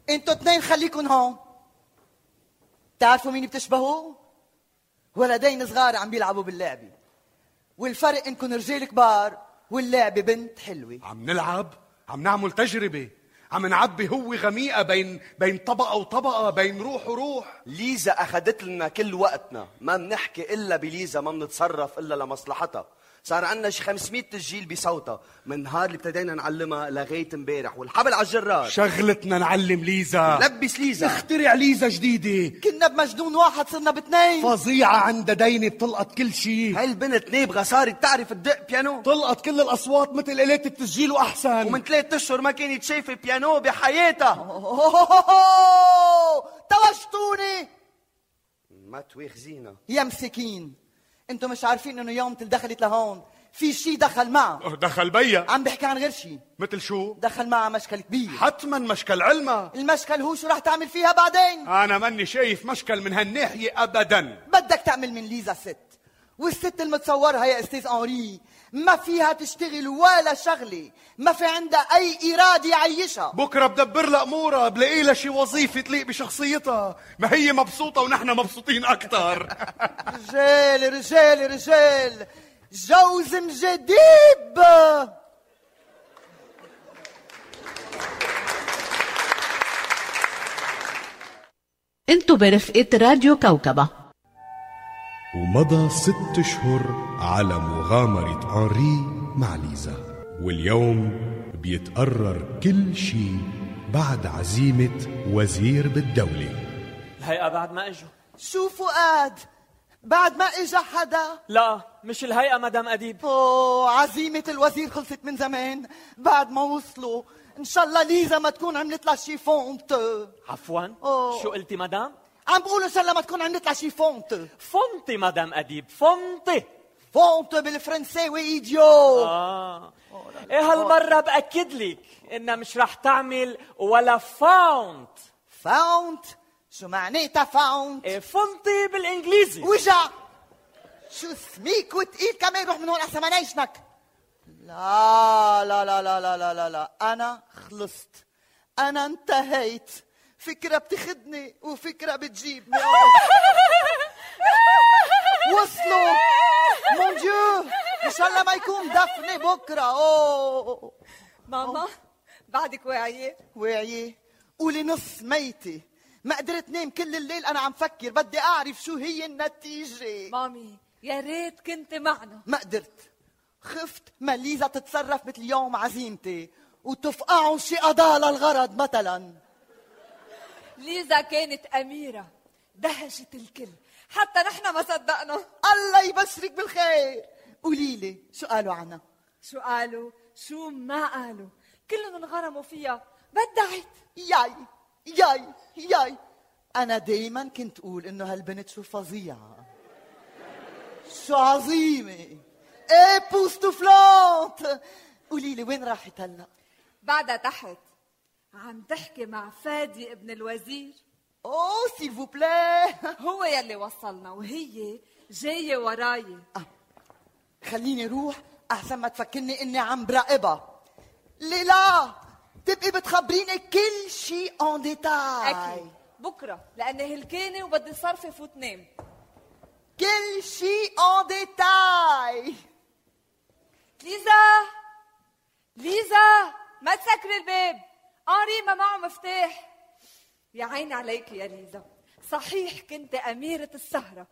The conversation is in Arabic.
انتوا اثنين خليكن هون. تعرفوا مين بتشبهوا؟ ولدين صغار عم بيلعبوا باللعبة، والفرق انكم رجال كبار واللعبة بنت حلوة. عم نلعب، عم نعمل تجربة، عم نعبي هو غميقة بين طبقة وطبقة، بين روح وروح. ليزا أخذت لنا كل وقتنا، ما بنحكي إلا بليزا، ما بنتصرف إلا لمصلحتها. صار عنا شي 500 تسجيل بصوتها من نهار اللي ابتدينا نعلمها لغاية امبارح، والحبل على الجرار. شغلتنا نعلم ليزا، لبس ليزا، نخترع ليزا جديدة. كنا بمجنون واحد صرنا باثنين. فظيعة، عندها دينة بتلقط كل شيء. هاي البنت نابغة صارت تعرف تدق بيانو، تلقط كل الأصوات مثل آلات التسجيل وأحسن. ومن 3 أشهر ما كانت شايفة بيانو بحياتها. توجتوني. ما تواخذينا يا مسكين، انتوا مش عارفين انه يوم دخلت لهون في شيء دخل معه. دخل بيا؟ عم بحكي عن غير شيء. مثل شو؟ دخل معها مشكل كبير. حتما مشكل علما. المشكل هو شو رح تعمل فيها بعدين؟ أنا ماني شايف مشكل من هالناحية أبدا. بدك تعمل من ليزا ست، والست المتصورها يا استاذ أنري ما فيها تشتغل ولا شغلة، ما في عندها أي إرادة يعيشها. بكرة بدبر لها أمورها، بلاقي لها شي وظيفة تليق بشخصيتها، ما هي مبسوطة ونحن مبسوطين أكتر. رجال رجال رجال، جوز جديد. انتو برفقة راديو كوكبة. ومضى 6 أشهر على مغامرة أنري مع ليزا، واليوم بيتقرر كل شيء بعد عزيمة وزير بالدولة. الهيئة بعد ما اجوا. شو فؤاد؟ بعد ما اجا حدا؟ لا مش الهيئة مدام أديب. عزيمة الوزير خلصت من زمان بعد ما وصلوا. ان شاء الله ليزا ما تكون عملت لها شي فونت. عفوا شو قلتي مدام؟ عم بقول ان شاء الله ما تكون عملت لها شي فونت. فونتي مدام أديب، فونتي. فونت بالفرنساوي ايديو. ايه هالمرة بأكد لك انها مش رح تعمل ولا فونت. فونت؟ شو معناتها فونت؟ ايه فونتي بالانجليزي. وجع شو سميك وتقيل كمان، روح من هون احسن ما نعيشنك. لا لا لا لا لا لا لا لا، انا خلصت، انا انتهيت. فكرة بتخدني وفكرة بتجيبني. وصلوا مون ديو، ان شاء الله ما يكون دفني بكره. ماما بعدك واعية؟ واعية؟ قولي نص ميتة. ما قدرت نام كل الليل انا عم فكر، بدي اعرف شو هي النتيجة. مامي يا ريت كنت معنا. ما قدرت، خفت ما ليزا تتصرف مثل يوم عزيمتي وتفقعوا شي قضاء للغرض مثلا. ليزا كانت أميرة، دهشت الكل، حتى نحن ما صدقنا. الله يبشرك بالخير. قوليلي شو قالوا عنها؟ شو قالوا؟ شو ما قالوا؟ كلهم انغرموا فيها، بدعت. ياي ياي ياي، أنا دايما كنت أقول إنه هالبنت شو فظيعة، شو عظيمة، إيه بوستوفلانت. قوليلي وين راحت هلا؟ بعدها تحت عم تحكي مع فادي ابن الوزير. أوه سيل فو بلاي. هو يلي وصلنا وهي جاية وراي. خليني روح أحسن ما تفكرني إني عم براقبها. لا تبقي بتخبريني كل شيء اون ديتاي. أكيد بكرة لأن هلكانة وبدي صرفة وتنام. كل شيء اون ديتاي. ليزا ليزا ما تسكري الباب، أنري ما معه مفتاح. يا عيني عليك يا ليزا، صحيح كنت أميرة السهرة